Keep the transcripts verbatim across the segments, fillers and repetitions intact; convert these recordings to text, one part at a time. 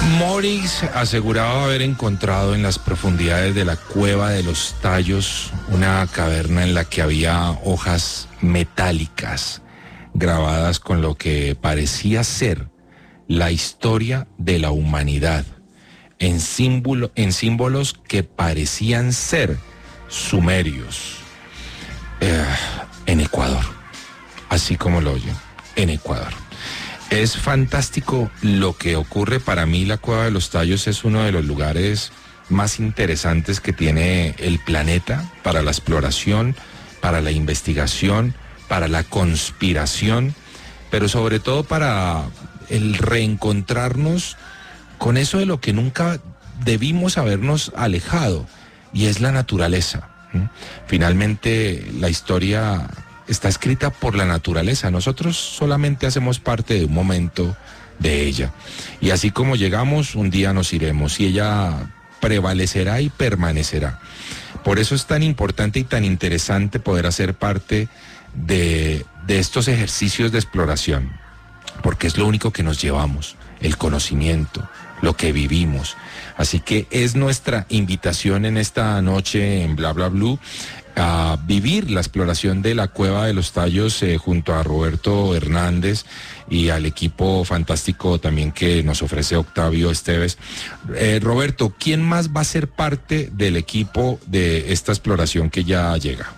Morix aseguraba haber encontrado en las profundidades de la Cueva de los Tallos una caverna en la que había hojas metálicas grabadas con lo que parecía ser la historia de la humanidad, en, símbolo, en símbolos que parecían ser sumerios, eh, en Ecuador, así como lo oyen, en Ecuador. Es fantástico lo que ocurre. Para mí la Cueva de los Tallos es uno de los lugares más interesantes que tiene el planeta para la exploración, para la investigación, para la conspiración, pero sobre todo para el reencontrarnos con eso de lo que nunca debimos habernos alejado, y es la naturaleza. Finalmente la historia está escrita por la naturaleza, nosotros solamente hacemos parte de un momento de ella, y así como llegamos, un día nos iremos, y ella prevalecerá y permanecerá. Por eso es tan importante y tan interesante poder hacer parte de, de estos ejercicios de exploración, porque es lo único que nos llevamos, el conocimiento, lo que vivimos. Así que es nuestra invitación en esta noche en Bla Bla Blue a vivir la exploración de la Cueva de los Tallos eh, junto a Roberto Hernández y al equipo fantástico también que nos ofrece Octavio Esteves. Eh, Roberto, ¿quién más va a ser parte del equipo de esta exploración que ya llega?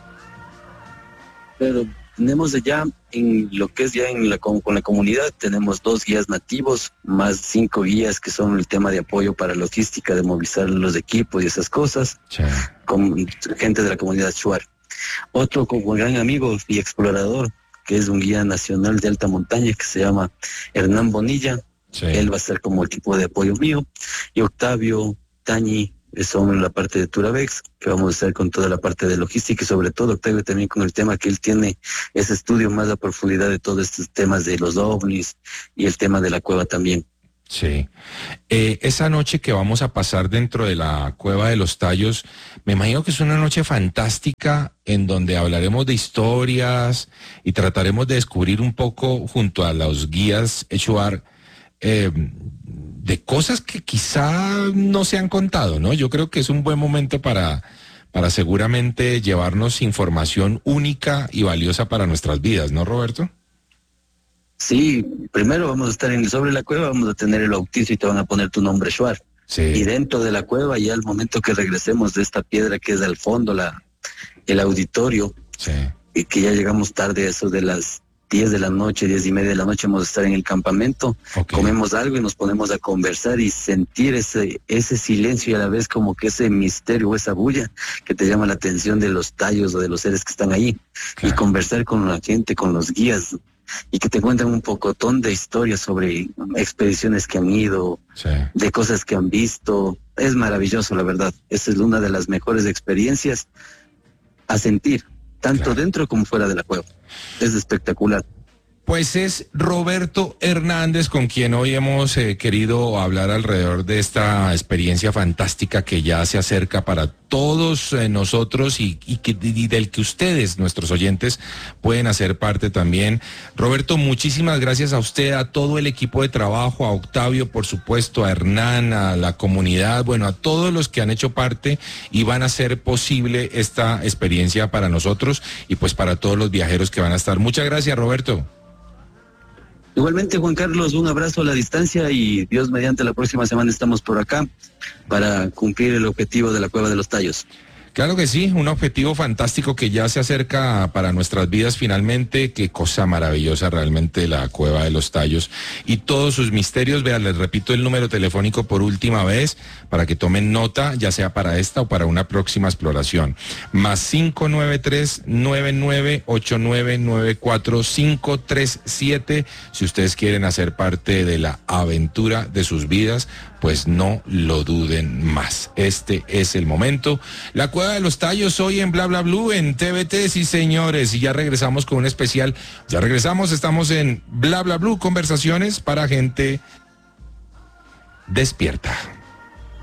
Pero tenemos allá, en lo que es ya en la, con, con la comunidad, tenemos dos guías nativos, más cinco guías que son el tema de apoyo para logística, de movilizar los equipos y esas cosas, sí, con gente de la comunidad Shuar. Otro como gran amigo y explorador, que es un guía nacional de alta montaña, que se llama Hernán Bonilla. Sí. Él va a ser como equipo de apoyo mío. Y Octavio, Tañi, son la parte de Turavex, que vamos a hacer con toda la parte de logística, y sobre todo Octavio también con el tema que él tiene, ese estudio más a profundidad de todos estos temas de los ovnis y el tema de la cueva también. Sí. Eh, esa noche que vamos a pasar dentro de la Cueva de los Tallos, me imagino que es una noche fantástica en donde hablaremos de historias y trataremos de descubrir un poco junto a los guías Shuar, eh, de cosas que quizá no se han contado, ¿no? Yo creo que es un buen momento para, para seguramente llevarnos información única y valiosa para nuestras vidas, ¿no, Roberto? Sí, primero vamos a estar en sobre la cueva, vamos a tener el bautizo y te van a poner tu nombre Shuar. Sí. Y dentro de la cueva, ya al momento que regresemos de esta piedra que es al fondo, la, el auditorio, sí, y que ya llegamos tarde, eso de las diez de la noche, diez y media de la noche, vamos a estar en el campamento, okay, comemos algo y nos ponemos a conversar y sentir ese, ese silencio y a la vez como que ese misterio o esa bulla que te llama la atención de los tallos o de los seres que están ahí, claro, y conversar con la gente, con los guías, y que te cuentan un pocotón de historias sobre expediciones que han ido, sí, de cosas que han visto. Es maravilloso, la verdad. Esa es una de las mejores experiencias a sentir, tanto claro, dentro como fuera de la cueva. Es espectacular. Pues es Roberto Hernández con quien hoy hemos eh, querido hablar alrededor de esta experiencia fantástica que ya se acerca para todos eh, nosotros y, y, que, y del que ustedes, nuestros oyentes, pueden hacer parte también. Roberto, muchísimas gracias a usted, a todo el equipo de trabajo, a Octavio, por supuesto, a Hernán, a la comunidad, bueno, a todos los que han hecho parte y van a hacer posible esta experiencia para nosotros y pues para todos los viajeros que van a estar. Muchas gracias, Roberto. Igualmente, Juan Carlos, un abrazo a la distancia y Dios mediante la próxima semana estamos por acá para cumplir el objetivo de la Cueva de los Tallos. Claro que sí, un objetivo fantástico que ya se acerca para nuestras vidas finalmente. Qué cosa maravillosa realmente la Cueva de los Tallos y todos sus misterios. Vean, les repito el número telefónico por última vez para que tomen nota, ya sea para esta o para una próxima exploración. Más cinco nueve tres, nueve nueve ocho nueve, nueve cuatro cinco tres siete. Si ustedes quieren hacer parte de la aventura de sus vidas, pues no lo duden más. Este es el momento. La Cueva de los Tallos hoy en Bla Bla Blue, en T V T, sí señores, y ya regresamos con un especial. Ya regresamos, estamos en Bla Bla Blue, conversaciones para gente despierta.